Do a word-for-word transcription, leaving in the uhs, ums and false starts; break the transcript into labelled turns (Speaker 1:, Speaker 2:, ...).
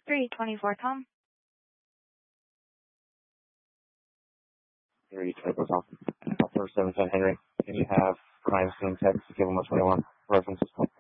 Speaker 1: three twenty-four Tom.
Speaker 2: three twenty-four Tom. Four seven ten Henry. Can you have crime scene text to give them what twenty-one references?